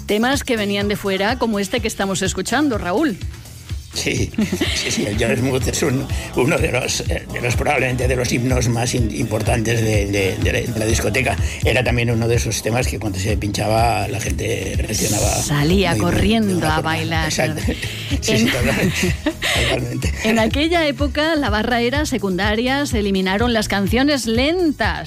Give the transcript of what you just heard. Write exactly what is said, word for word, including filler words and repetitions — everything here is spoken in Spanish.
Temas que venían de fuera, como este que estamos escuchando, Raúl. Sí, sí, sí, el Jones Mood es un, uno de los, de los probablemente de los himnos más in, importantes de, de, de, la, de la discoteca. Era también uno de esos temas que cuando se pinchaba la gente reaccionaba. Salía muy, corriendo muy, a bailar. Exacto. Sí, en, sí, totalmente, totalmente. En aquella época la barra era secundaria, se eliminaron las canciones lentas.